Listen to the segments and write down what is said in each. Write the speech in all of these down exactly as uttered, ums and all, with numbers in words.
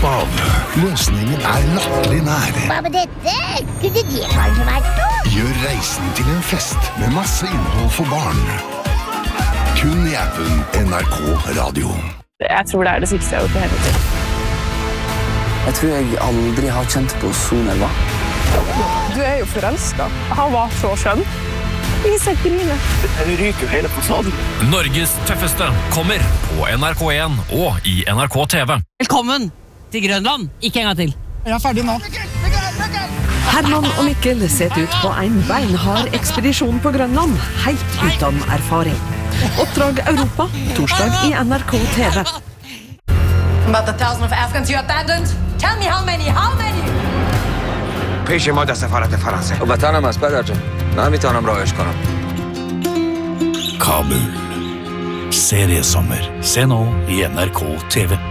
slapp av. Løsningen er latterlig nær. Hva med dette? Kunne det kanskje vært noe? Gjør reisen til en fest med masse innhold for barn. Kun i appen N R K Radio. Jeg tror det er det siste jeg har gjort i hele tiden. Jeg tror jeg aldri har kjent på så nerva. Du er jo forelsket. Han var så skjønn. Ikke se grine. Du ryker jo hele fasaden. Norges tøffeste kommer på N R K en og i N R K T V. Velkommen til Grønland. Ikke en gang til. Jeg er ferdig nå. Herman og Mikkel set ut på en beinhard ekspedisjon på Grønland, helt uten erfaring. Oppdrag Europa, torsdag i N R K T V. About the thousand of Afghans you abandoned? Tell me how many, how many? پیش ما در سفارت فرانسه. وطنم است پدرجان. من میتونم راهش کنم. Kabul. Seriesommer. Se nå i N R K T V.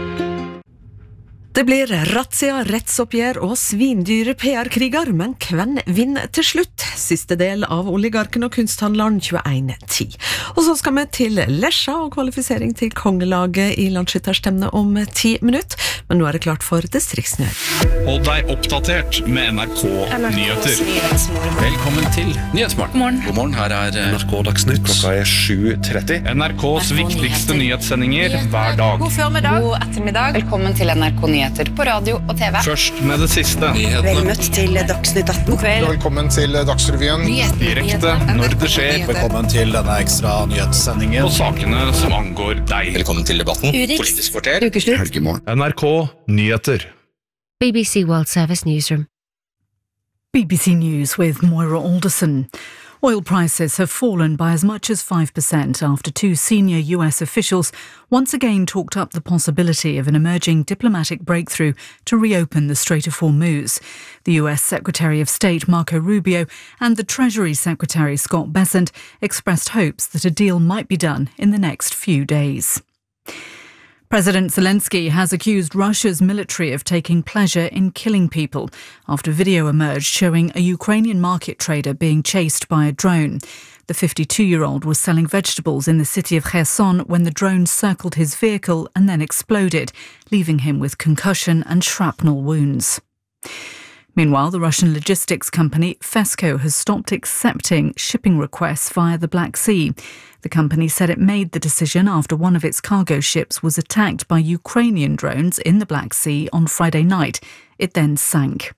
Det blir razzia, rettsoppgjør og svindyre P R-kriger, men hvem vinner til slutt? Siste del av Oligarken og kunsthandleren tjueen ti. Og så skal vi til Lesja og kvalifisering til kongelaget i landskytterstemne om ti minutter, men nå er det klart for distriktsnyheter. Hold deg oppdatert med N R K Nyheter. Velkommen til Nyhetsmorgen. God morgen. God morgen, her er N R K Dagsnytt. Klokka er sju tretti. N R K's viktigste nyhetssendinger hver dag. God formiddag. God ettermiddag. Velkommen til N R K Nyheter på radio og T V. Først med det siste. Vel møtt til Dagsnytt atten. God kveld. Velkommen til Dagsrevyen. Direkte når det skjer. Velkommen til denne ekstra nyhetssendingen. Og sakene som angår deg. Velkommen til debatten. Politisk kvarter. Helgemorgen. N R K Nyheter. B B C World Service Newsroom. B B C News with Moira Alderson. Oil prices have fallen by as much as five percent after two senior U S officials once again talked up the possibility of an emerging diplomatic breakthrough to reopen the Strait of Hormuz. The U S Secretary of State Marco Rubio and the Treasury Secretary Scott Bessent expressed hopes that a deal might be done in the next few days. President Zelensky has accused Russia's military of taking pleasure in killing people after video emerged showing a Ukrainian market trader being chased by a drone. The fifty-two-year-old was selling vegetables in the city of Kherson when the drone circled his vehicle and then exploded, leaving him with concussion and shrapnel wounds. Meanwhile, the Russian logistics company Fesco has stopped accepting shipping requests via the Black Sea. The company said it made the decision after one of its cargo ships was attacked by Ukrainian drones in the Black Sea on Friday night. It then sank.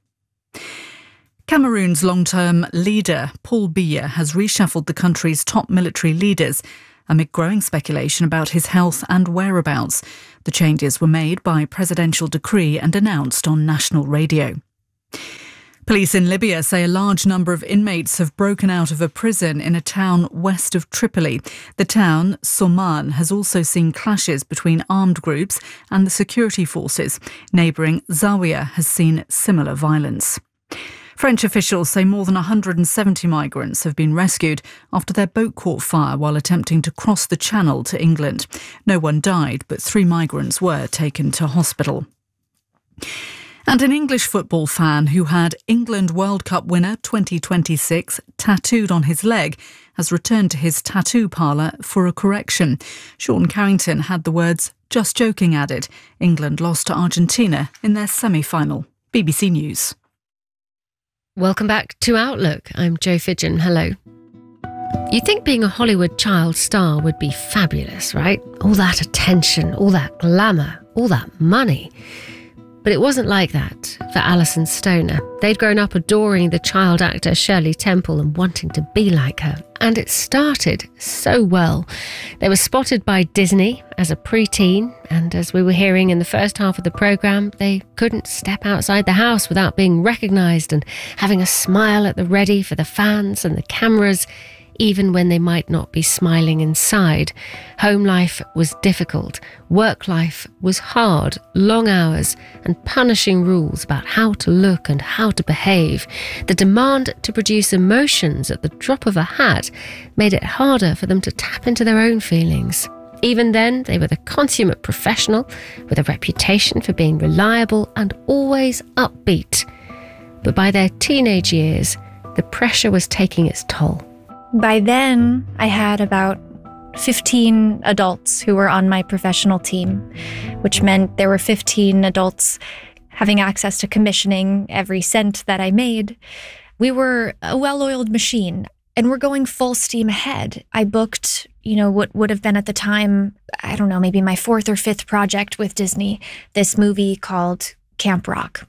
Cameroon's long-term leader, Paul Biya, has reshuffled the country's top military leaders amid growing speculation about his health and whereabouts. The changes were made by presidential decree and announced on national radio. Police in Libya say a large number of inmates have broken out of a prison in a town west of Tripoli. The town, Soman, has also seen clashes between armed groups and the security forces. Neighbouring Zawiya has seen similar violence. French officials say more than one hundred seventy migrants have been rescued after their boat caught fire while attempting to cross the Channel to England. No one died, but three migrants were taken to hospital. And an English football fan who had England World Cup winner twenty twenty-six tattooed on his leg has returned to his tattoo parlour for a correction. Sean Carrington had the words "just joking" added. England lost to Argentina in their semi-final. B B C News. Welcome back to Outlook. I'm Jo Fidgen. Hello. You'd think being a Hollywood child star would be fabulous, right? All that attention, all that glamour, all that money. But it wasn't like that for Alison Stoner. They'd grown up adoring the child actor Shirley Temple and wanting to be like her. And it started so well. They were spotted by Disney as a preteen, and as we were hearing in the first half of the programme, they couldn't step outside the house without being recognised and having a smile at the ready for the fans and the cameras, even when they might not be smiling inside. Home life was difficult. Work life was hard, long hours and punishing rules about how to look and how to behave. The demand to produce emotions at the drop of a hat made it harder for them to tap into their own feelings. Even then, they were the consummate professional with a reputation for being reliable and always upbeat. But by their teenage years, the pressure was taking its toll. By then, I had about fifteen adults who were on my professional team, which meant there were fifteen adults having access to commissioning every cent that I made. We were a well-oiled machine, and we're going full steam ahead. I booked, you know, what would have been at the time, I don't know, maybe my fourth or fifth project with Disney, this movie called Camp Rock.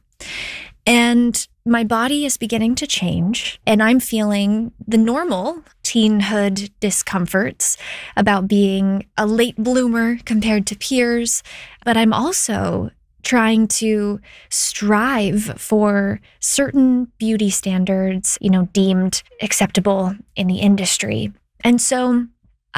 And my body is beginning to change, and I'm feeling the normal teenhood discomforts about being a late bloomer compared to peers, but I'm also trying to strive for certain beauty standards, you know, deemed acceptable in the industry. And so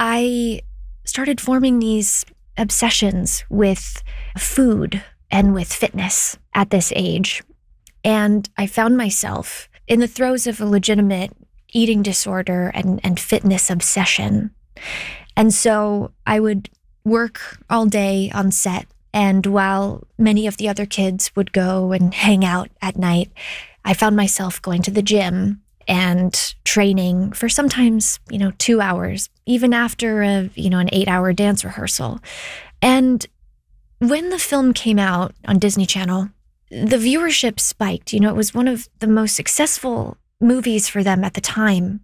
I started forming these obsessions with food and with fitness at this age. And I found myself in the throes of a legitimate eating disorder and, and fitness obsession. And so I would work all day on set. And while many of the other kids would go and hang out at night, I found myself going to the gym and training for sometimes, you know, two hours, even after a, you know, an eight hour dance rehearsal. And when the film came out on Disney Channel, the viewership spiked. You know, it was one of the most successful movies for them at the time.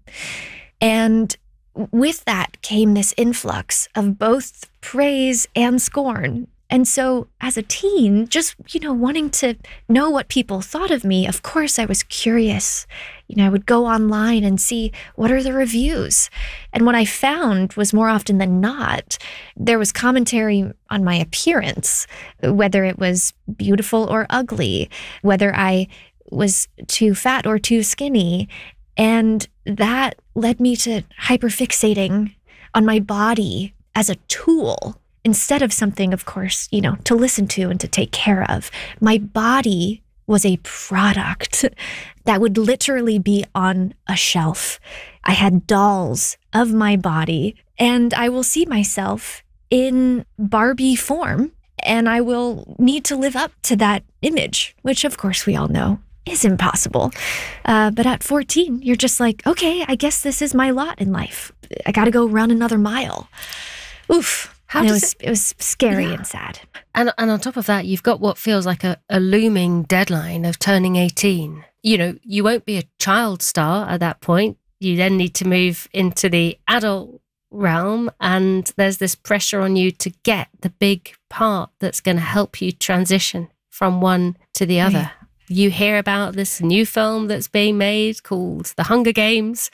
And with that came this influx of both praise and scorn. And so as a teen, just, you know, wanting to know what people thought of me, of course I was curious. You know, I would go online and see what are the reviews. And what I found was more often than not, there was commentary on my appearance, whether it was beautiful or ugly, whether I was too fat or too skinny. And that led me to hyperfixating on my body as a tool instead of something, of course, you know, to listen to and to take care of. My body was a product that would literally be on a shelf. I had dolls of my body, and I will see myself in Barbie form, and I will need to live up to that image, which of course we all know is impossible. Uh, but at fourteen, you're just like, okay, I guess this is my lot in life. I got to go run another mile. Oof. How and it does was it, it was scary yeah. and sad. And and on top of that, you've got what feels like a, a looming deadline of turning eighteen. You know, you won't be a child star at that point. You then need to move into the adult realm, and there's this pressure on you to get the big part that's going to help you transition from one to the other. Right. You hear about this new film that's being made called The Hunger Games,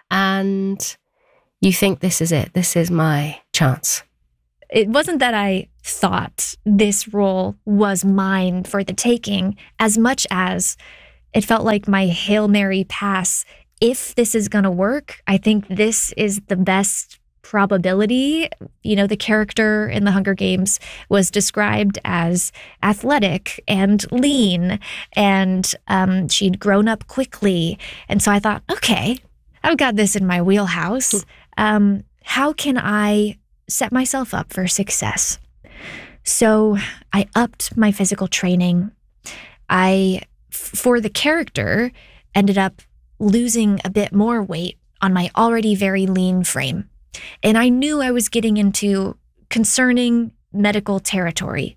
and you think, this is it. This is my chance. It wasn't that I thought this role was mine for the taking, as much as it felt like my Hail Mary pass. If this is going to work, I think this is the best probability. You know, the character in The Hunger Games was described as athletic and lean, and um, she'd grown up quickly. And so I thought, okay, I've got this in my wheelhouse. Um, how can I set myself up for success? So I upped my physical training. I, for the character, ended up losing a bit more weight on my already very lean frame. And I knew I was getting into concerning medical territory.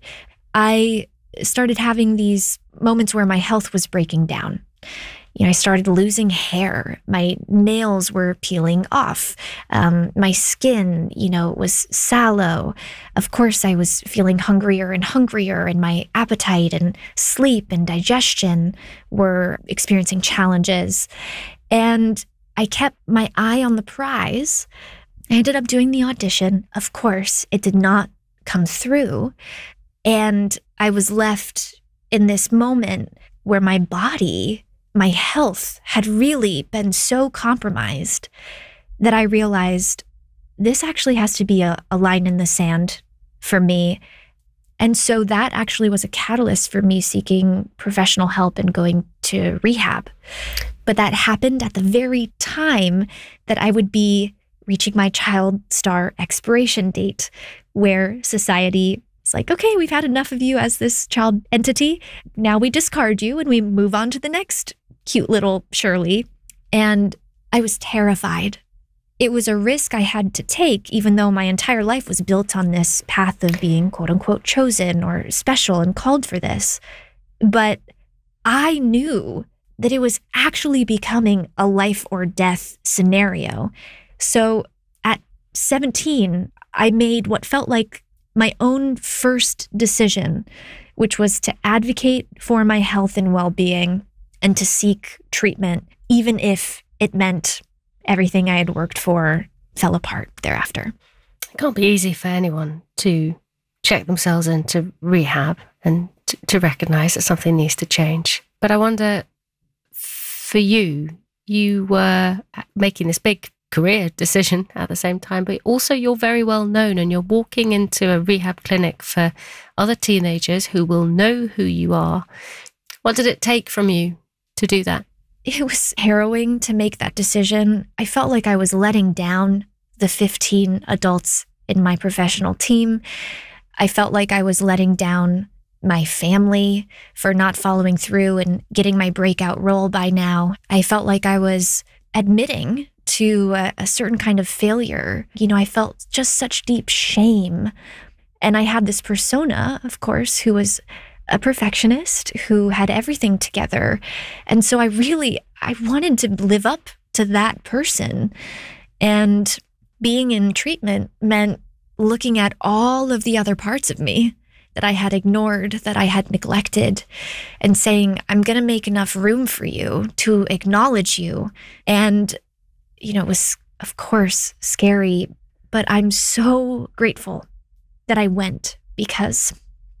I started having these moments where my health was breaking down. You know, I started losing hair. My nails were peeling off. Um, my skin, you know, was sallow. Of course, I was feeling hungrier and hungrier, and my appetite and sleep and digestion were experiencing challenges. And I kept my eye on the prize. I ended up doing the audition. Of course, it did not come through. And I was left in this moment where my body, my health had really been so compromised that I realized this actually has to be a, a line in the sand for me. And so that actually was a catalyst for me seeking professional help and going to rehab. But that happened at the very time that I would be reaching my child star expiration date, where society is like, okay, we've had enough of you as this child entity. Now we discard you and we move on to the next cute little Shirley. And I was terrified. it was a risk I had to take, even though my entire life was built on this path of being quote unquote chosen or special and called for this. But I knew that it was actually becoming a life or death scenario. So at seventeen, I made what felt like my own first decision, which was to advocate for my health and well-being and to seek treatment, even if it meant everything I had worked for fell apart thereafter. It can't be easy for anyone to check themselves into rehab and to, to recognize that something needs to change. But I wonder, for you, you were making this big career decision at the same time, but also you're very well known and you're walking into a rehab clinic for other teenagers who will know who you are. What did it take from you to do that? It was harrowing to make that decision. I felt like I was letting down the fifteen adults in my professional team. I felt like I was letting down my family for not following through and getting my breakout role by now. I felt like I was admitting to a, a certain kind of failure. You know, I felt just such deep shame. And I had this persona, of course, who was a perfectionist, who had everything together. And so I really, I wanted to live up to that person. And being in treatment meant looking at all of the other parts of me that I had ignored, that I had neglected, and saying, I'm going to make enough room for you to acknowledge you. And, you know, it was, of course, scary, but I'm so grateful that I went, because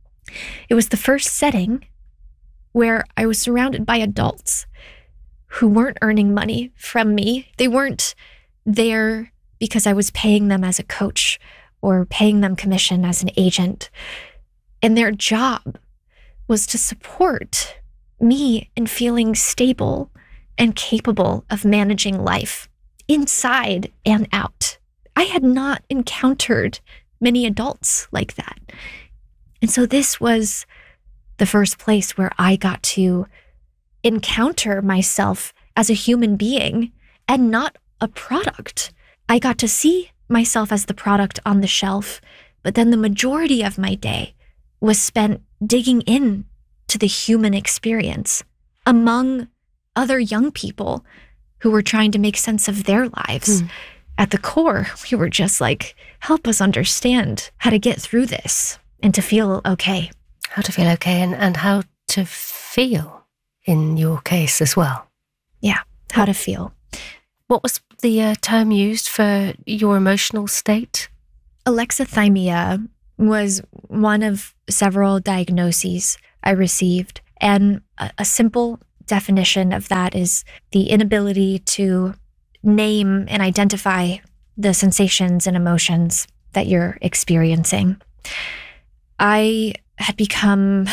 it was the first setting where I was surrounded by adults who weren't earning money from me. They weren't there because I was paying them as a coach or paying them commission as an agent. And their job was to support me in feeling stable and capable of managing life inside and out. I had not encountered many adults like that. And so this was the first place where I got to encounter myself as a human being and not a product. I got to see myself as the product on the shelf, but then the majority of my day was spent digging in to the human experience among other young people who were trying to make sense of their lives. Mm. At the core, we were just like, help us understand how to get through this and to feel okay. How to feel okay and, and how to feel in your case as well. Yeah, how to feel. What was the uh, term used for your emotional state? Alexithymia was one of several diagnoses I received. And a, a simple definition of that is the inability to name and identify the sensations and emotions that you're experiencing. I had become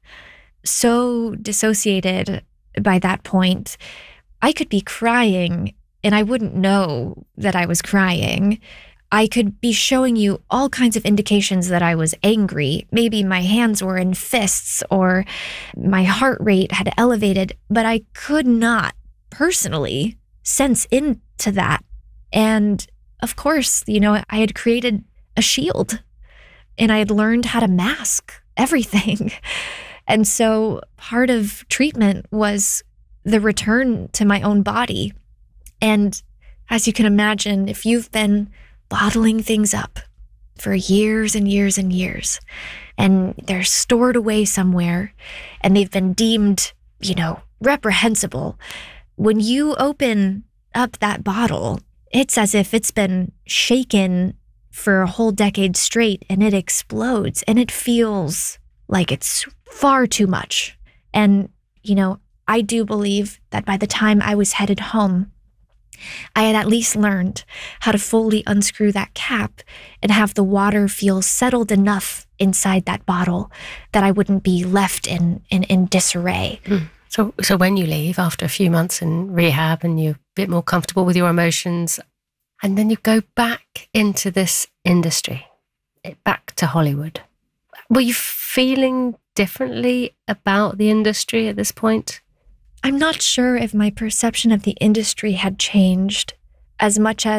so dissociated by that point. I could be crying and I wouldn't know that I was crying. I could be showing you all kinds of indications that I was angry. Maybe my hands were in fists or my heart rate had elevated, but I could not personally sense into that. And of course, you know, I had created a shield and I had learned how to mask everything. And so part of treatment was the return to my own body. And as you can imagine, if you've been bottling things up for years and years and years, and they're stored away somewhere, and they've been deemed, you know, reprehensible, when you open up that bottle, it's as if it's been shaken for a whole decade straight, and it explodes, and it feels like it's far too much. And, you know, I do believe that by the time I was headed home, I had at least learned how to fully unscrew that cap and have the water feel settled enough inside that bottle that I wouldn't be left in, in, in disarray. Mm. So, so when you leave after a few months in rehab and you're a bit more comfortable with your emotions, and then you go back into this industry, back to Hollywood, were you feeling differently about the industry at this point? I'm not sure if my perception of the industry had changed as much as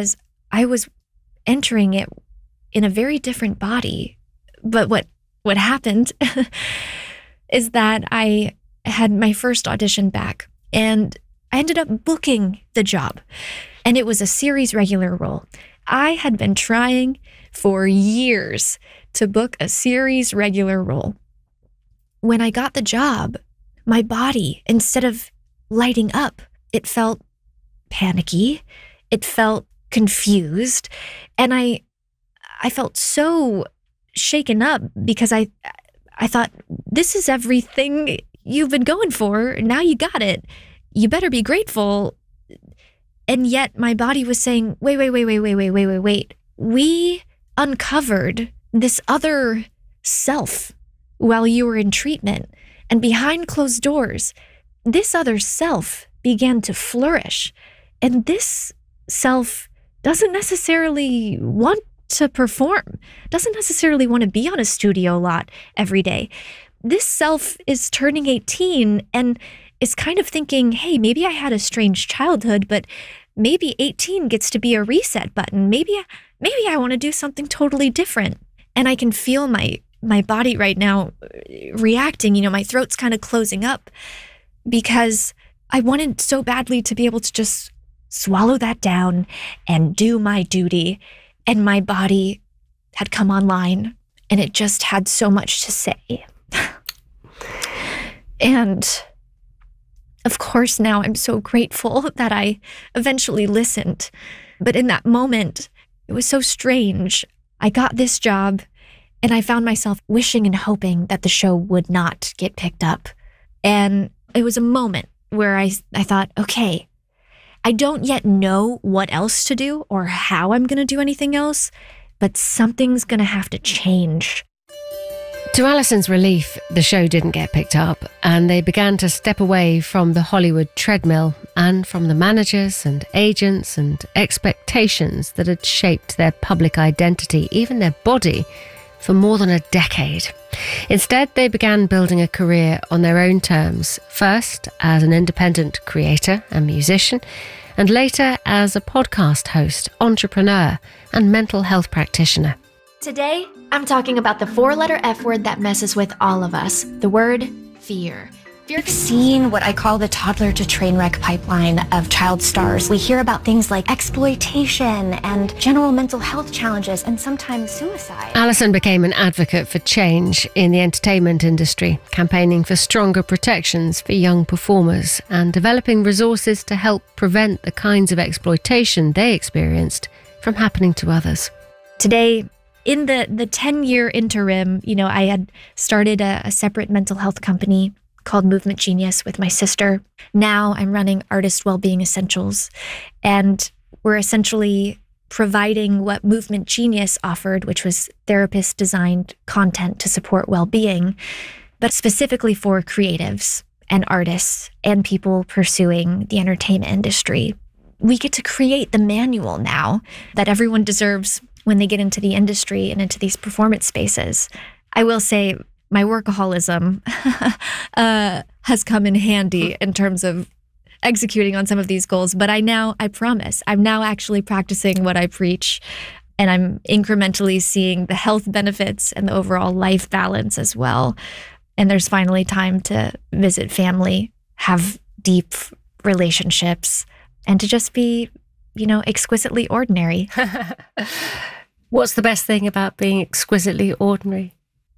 I was entering it in a very different body. But what, what happened is that I had my first audition back, and I ended up booking the job. And it was a series regular role. I had been trying for years to book a series regular role. When I got the job, my body, instead of lighting up, it felt panicky. It felt confused. And I I felt so shaken up because I I thought, this is everything you've been going for. Now you got it. You better be grateful. And yet my body was saying, wait, wait, wait, wait, wait, wait, wait, wait, wait. We uncovered this other self while you were in treatment. And behind closed doors, this other self began to flourish. And this self doesn't necessarily want to perform, doesn't necessarily want to be on a studio lot every day. This self is turning eighteen and is kind of thinking, hey, maybe I had a strange childhood, but maybe eighteen gets to be a reset button. Maybe, maybe I want to do something totally different. And I can feel my, my body right now reacting. You know, my throat's kind of closing up because I wanted so badly to be able to just swallow that down and do my duty. And my body had come online and it just had so much to say. And of course, now I'm so grateful that I eventually listened. But in that moment, it was so strange. I got this job and I found myself wishing and hoping that the show would not get picked up. And it was a moment where I, I thought, okay, I don't yet know what else to do or how I'm going to do anything else, but something's going to have to change. To Alison's relief, the show didn't get picked up, and they began to step away from the Hollywood treadmill and from the managers and agents and expectations that had shaped their public identity, even their body, for more than a decade. Instead, they began building a career on their own terms, first as an independent creator and musician, and later as a podcast host, entrepreneur, and mental health practitioner. Today, I'm talking about the four-letter F word that messes with all of us, the word fear. We've seen what I call the toddler to train wreck pipeline of child stars. We hear about things like exploitation and general mental health challenges and sometimes suicide. Alison became an advocate for change in the entertainment industry, campaigning for stronger protections for young performers and developing resources to help prevent the kinds of exploitation they experienced from happening to others. Today, in the the ten-year interim, you know, I had started a, a separate mental health company called Movement Genius with my sister. Now I'm running Artist Wellbeing Essentials, and we're essentially providing what Movement Genius offered, which was therapist-designed content to support well-being, but specifically for creatives and artists and people pursuing the entertainment industry. We get to create the manual now that everyone deserves when they get into the industry and into these performance spaces. I will say my workaholism uh, has come in handy in terms of executing on some of these goals. But I now, I promise, I'm now actually practicing what I preach, and I'm incrementally seeing the health benefits and the overall life balance as well. And there's finally time to visit family, have deep relationships, and to just be, you know, exquisitely ordinary. What's the best thing about being exquisitely ordinary?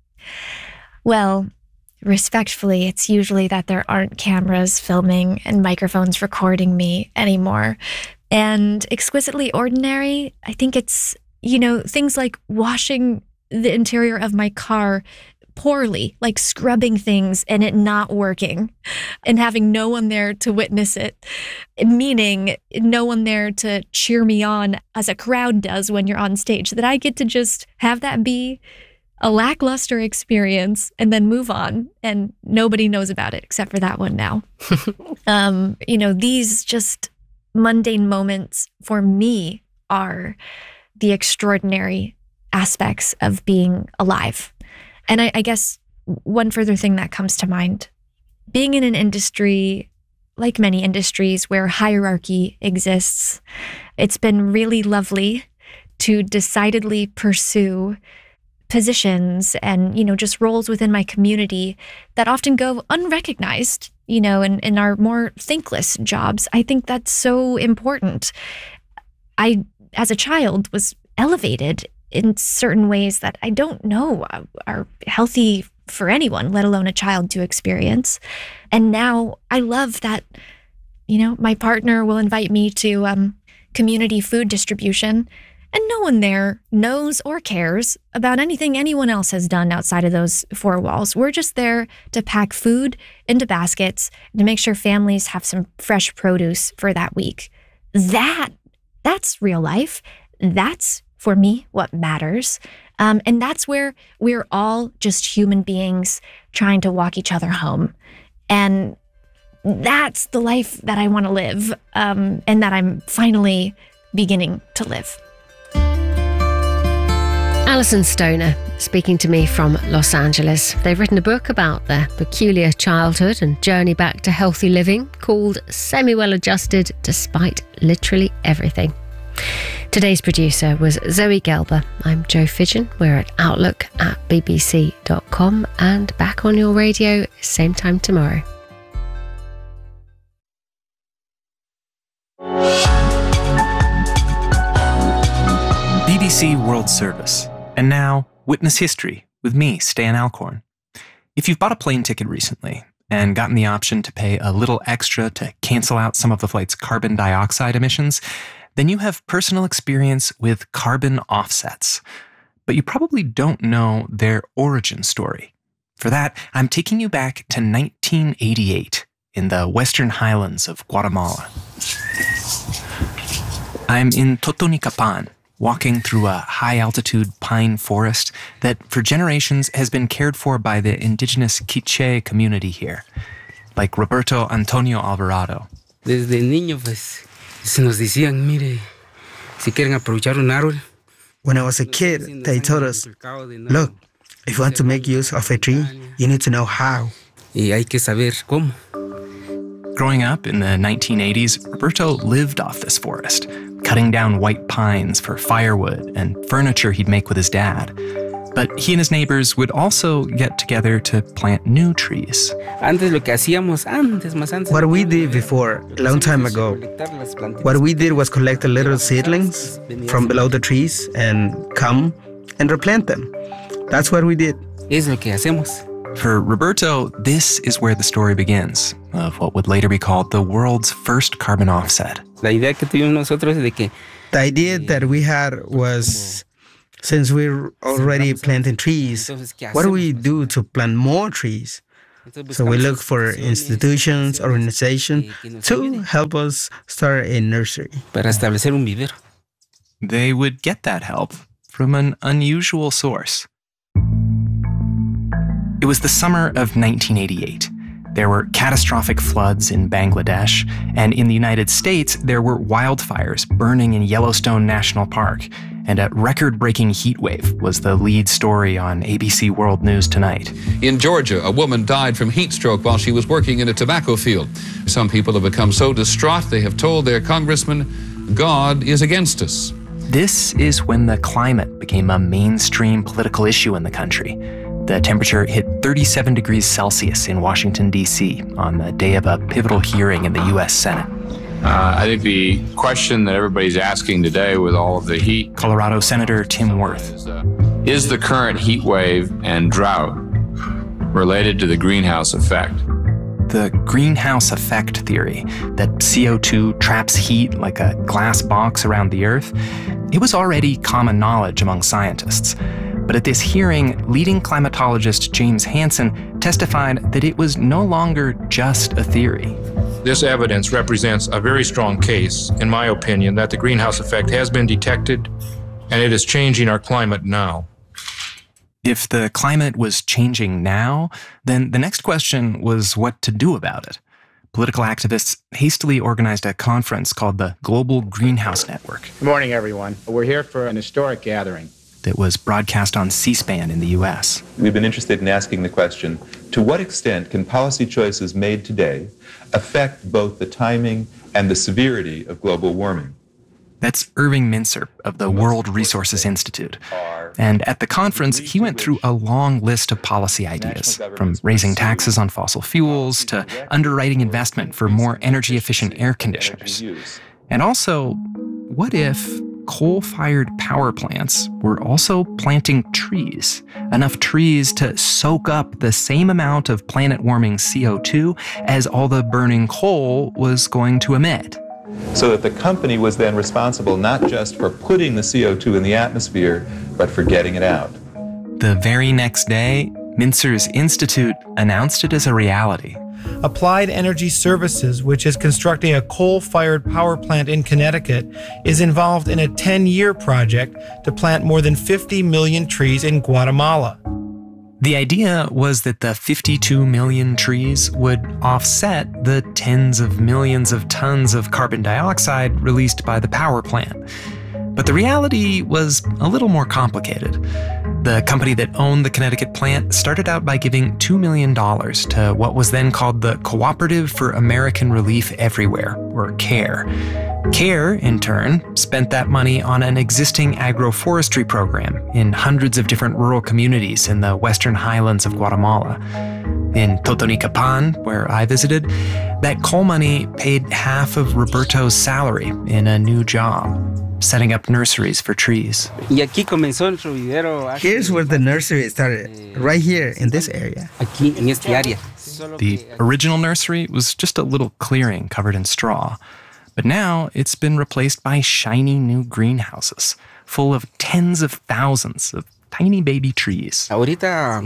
Well, respectfully, it's usually that there aren't cameras filming and microphones recording me anymore. And exquisitely ordinary, I think it's, you know, things like washing the interior of my car poorly, like scrubbing things and it not working and having no one there to witness it, meaning no one there to cheer me on as a crowd does when you're on stage, that I get to just have that be a lackluster experience and then move on, and nobody knows about it except for that one now. um, you know, these just mundane moments for me are the extraordinary aspects of being alive. And I, I guess one further thing that comes to mind, being in an industry, like many industries, where hierarchy exists, it's been really lovely to decidedly pursue positions and, you know, just roles within my community that often go unrecognized, you know, and, and are more thankless jobs. I think that's so important. I, as a child, was elevated in certain ways that I don't know are healthy for anyone, let alone a child to experience. And now I love that, you know, my partner will invite me to um, community food distribution, and no one there knows or cares about anything anyone else has done outside of those four walls. We're just there to pack food into baskets to make sure families have some fresh produce for that week. That, that's real life. That's, for me, what matters. Um, and that's where we're all just human beings trying to walk each other home. And that's the life that I want to live, um, and that I'm finally beginning to live. Alison Stoner, speaking to me from Los Angeles. They've written a book about their peculiar childhood and journey back to healthy living called Semi-Well Adjusted Despite Literally Everything. Today's producer was Zoe Gelber. I'm Jo Fidgen. We're at outlook at b b c dot com and back on your radio same time tomorrow. B B C World Service. And now, Witness History with me, Stan Alcorn. If you've bought a plane ticket recently and gotten the option to pay a little extra to cancel out some of the flight's carbon dioxide emissions, then you have personal experience with carbon offsets. But you probably don't know their origin story. For that, I'm taking you back to nineteen eighty-eight in the western highlands of Guatemala. I'm in Totonicapan, walking through a high-altitude pine forest that for generations has been cared for by the indigenous Quiche community here, like Roberto Antonio Alvarado. Desde niño, pues, se nos decían, mire, si quieren aprovechar un árbol. When I was a kid, they told us, look, if you want to make use of a tree, you need to know how. Y hay que saber cómo. Growing up in the nineteen eighties, Roberto lived off this forest, cutting down white pines for firewood and furniture he'd make with his dad. But he and his neighbors would also get together to plant new trees. What we did before, a long time ago, what we did was collect the little seedlings from below the trees and come and replant them. That's what we did. Es lo que hacemos. For Roberto, this is where the story begins, of what would later be called the world's first carbon offset. La idea que tuvimos nosotros de que The idea that we had was, since we're already planting trees, what do we do to plant more trees? So we look for institutions, organizations to help us start a nursery. Para establecer un vivero. They would get that help from an unusual source. It was the summer of nineteen eighty-eight. There were catastrophic floods in Bangladesh, and in the United States, there were wildfires burning in Yellowstone National Park, and a record-breaking heat wave was the lead story on A B C World News Tonight. In Georgia, a woman died from heat stroke while she was working in a tobacco field. Some people have become so distraught they have told their congressman, God is against us. This is when the climate became a mainstream political issue in the country. The temperature hit thirty-seven degrees Celsius in Washington, D C on the day of a pivotal hearing in the U S Senate. Uh, I think the question that everybody's asking today with all of the heat... Colorado Senator Tim Wirth. Is, uh, is the current heat wave and drought related to the greenhouse effect? The greenhouse effect theory, that C O two traps heat like a glass box around the Earth, it was already common knowledge among scientists. But at this hearing, leading climatologist James Hansen testified that it was no longer just a theory. This evidence represents a very strong case, in my opinion, that the greenhouse effect has been detected and it is changing our climate now. If the climate was changing now, then the next question was what to do about it. Political activists hastily organized a conference called the Global Greenhouse Network. Good morning, everyone. We're here for an historic gathering that was broadcast on C-SPAN in the U S. We've been interested in asking the question, to what extent can policy choices made today affect both the timing and the severity of global warming? That's Irving Mincer of the World Resources Institute. And at the conference, he went through a long list of policy ideas, from raising taxes on fossil fuels to underwriting investment for more energy-efficient air conditioners. And also, what if coal-fired power plants were also planting trees, enough trees to soak up the same amount of planet-warming C O two as all the burning coal was going to emit? So that the company was then responsible not just for putting the C O two in the atmosphere, but for getting it out. The very next day, Mincer's institute announced it as a reality. Applied Energy Services, which is constructing a coal-fired power plant in Connecticut, is involved in a ten-year project to plant more than fifty million trees in Guatemala. The idea was that the fifty-two million trees would offset the tens of millions of tons of carbon dioxide released by the power plant. But the reality was a little more complicated. The company that owned the Connecticut plant started out by giving two million dollars to what was then called the Cooperative for American Relief Everywhere, or CARE. CARE, in turn, spent that money on an existing agroforestry program in hundreds of different rural communities in the western highlands of Guatemala. In Totonicapan, where I visited, that coal money paid half of Roberto's salary in a new job, setting up nurseries for trees. Here's where the nursery started, right here in this area. The original nursery was just a little clearing covered in straw. But now it's been replaced by shiny new greenhouses, full of tens of thousands of tiny baby trees. Now each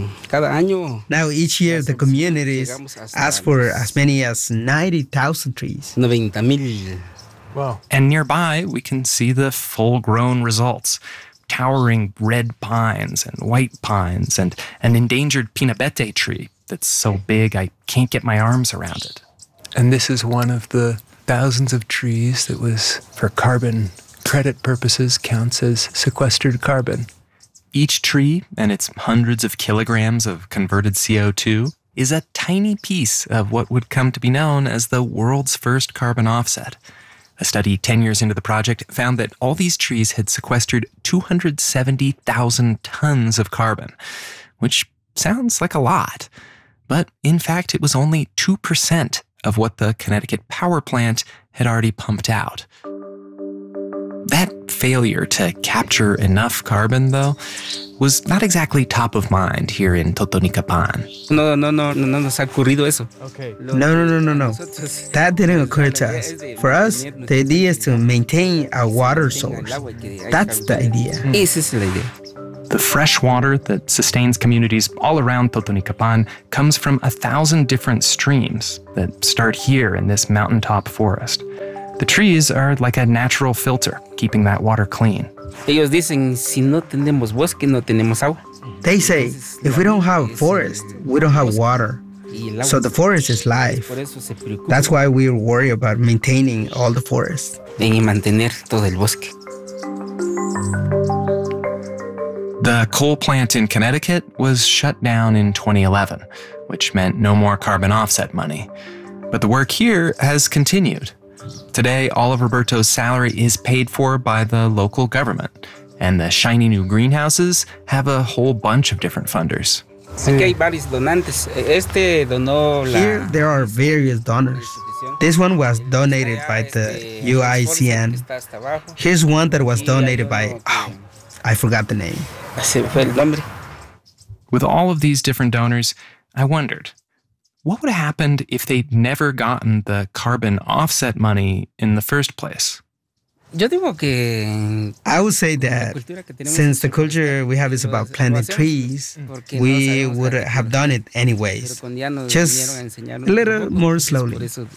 year the communities ask for as many as ninety thousand trees. Wow. And nearby, we can see the full-grown results. Towering red pines and white pines and an endangered pinabete tree that's so big I can't get my arms around it. And this is one of the thousands of trees that was, for carbon credit purposes, counts as sequestered carbon. Each tree and its hundreds of kilograms of converted C O two is a tiny piece of what would come to be known as the world's first carbon offset. A study ten years into the project found that all these trees had sequestered two hundred seventy thousand tons of carbon, which sounds like a lot. But in fact, it was only two percent of what the Connecticut power plant had already pumped out. That failure to capture enough carbon, though, was not exactly top of mind here in Totonicapan. No, no, no, no, no nos ha ocurrido eso. Okay. No, no, no, no, no. That didn't occur to us. For us, the idea is to maintain a water source. That's the idea. Esa es la idea. The fresh water that sustains communities all around Totonicapan comes from a thousand different streams that start here in this mountaintop forest. The trees are like a natural filter, keeping that water clean. Ellos dicen, si no tenemos bosque, no tenemos agua. They say, if we don't have forest, we don't have water. So the forest is life. That's why we worry about maintaining all the forest. En mantener todo el bosque. The coal plant in Connecticut was shut down in twenty eleven, which meant no more carbon offset money. But the work here has continued. Today, all of Roberto's salary is paid for by the local government, and the shiny new greenhouses have a whole bunch of different funders. Here, there are various donors. This one was donated by the U I C N. Here's one that was donated by, oh, I forgot the name. With all of these different donors, I wondered, what would have happened if they'd never gotten the carbon offset money in the first place? I would say that since the culture we have is about planting trees, we would have done it anyways, just a little more slowly. So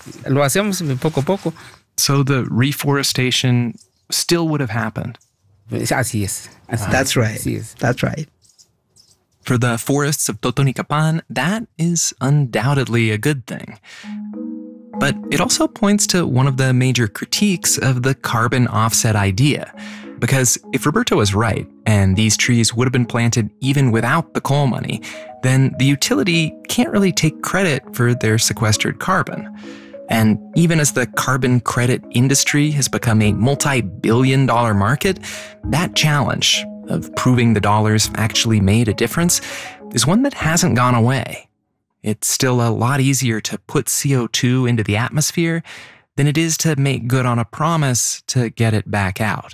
the reforestation still would have happened? That's right. That's right. For the forests of Totonicapan, that is undoubtedly a good thing. But it also points to one of the major critiques of the carbon offset idea. Because if Roberto is right, and these trees would have been planted even without the coal money, then the utility can't really take credit for their sequestered carbon. And even as the carbon credit industry has become a multi-billion dollar market, that challenge of proving the dollars actually made a difference is one that hasn't gone away. It's still a lot easier to put C O two into the atmosphere than it is to make good on a promise to get it back out.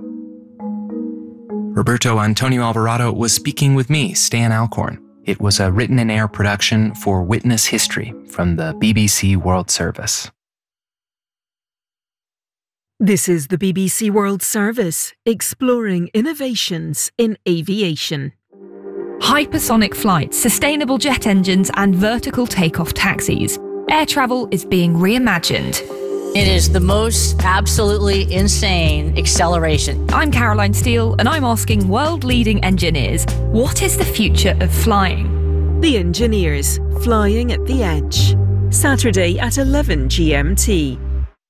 Roberto Antonio Alvarado was speaking with me, Stan Alcorn. It was a written-in-air production for Witness History from the B B C World Service. This is the B B C World Service, exploring innovations in aviation. Hypersonic flights, sustainable jet engines, and vertical takeoff taxis. Air travel is being reimagined. It is the most absolutely insane acceleration. I'm Caroline Steele, and I'm asking world-leading engineers, what is the future of flying? The Engineers, Flying at the Edge. Saturday at eleven G M T.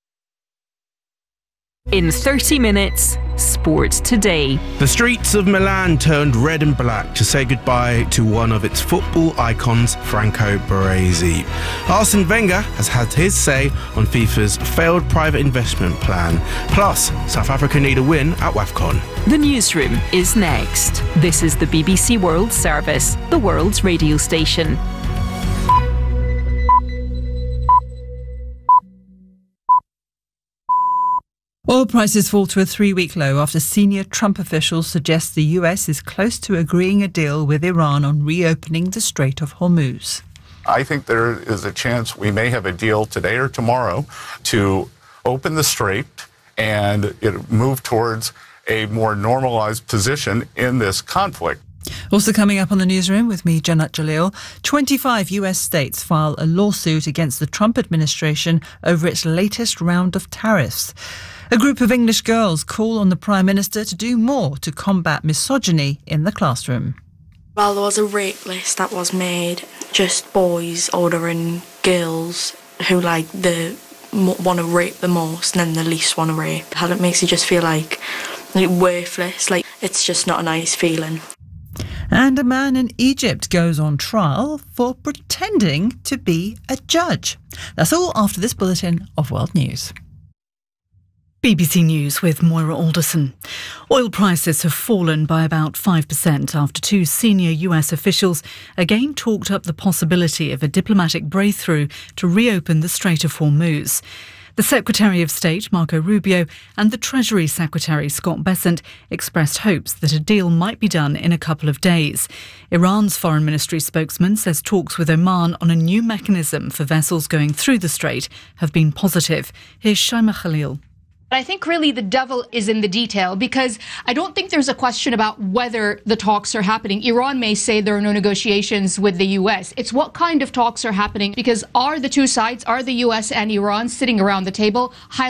In thirty minutes, Sport Today. The streets of Milan turned red and black to say goodbye to one of its football icons, Franco Baresi. Arsene Wenger has had his say on FIFA's failed private investment plan. Plus, South Africa need a win at WAFCON. The newsroom is next. This is the B B C World Service, the world's radio station. Oil prices fall to a three-week low after senior Trump officials suggest the U S is close to agreeing a deal with Iran on reopening the Strait of Hormuz. I think there is a chance we may have a deal today or tomorrow to open the strait and it move towards a more normalized position in this conflict. Also coming up on the newsroom with me, Janat Jalil, twenty-five U S states file a lawsuit against the Trump administration over its latest round of tariffs. A group of English girls call on the Prime Minister to do more to combat misogyny in the classroom. Well, there was a rape list that was made, just boys ordering girls who like the want to rape the most and then the least want to rape. How it makes you just feel like, like worthless, like it's just not a nice feeling. And a man in Egypt goes on trial for pretending to be a judge. That's all after this bulletin of World News. B B C News with Moira Alderson. Oil prices have fallen by about five percent after two senior U S officials again talked up the possibility of a diplomatic breakthrough to reopen the Strait of Hormuz. The Secretary of State, Marco Rubio, and the Treasury Secretary, Scott Bessent, expressed hopes that a deal might be done in a couple of days. Iran's Foreign Ministry spokesman says talks with Oman on a new mechanism for vessels going through the strait have been positive. Here's Shaima Khalil. I think really the devil is in the detail, because I don't think there's a question about whether the talks are happening. Iran may say there are no negotiations with the U S. It's what kind of talks are happening, because are the two sides, are the U S and Iran sitting around the table,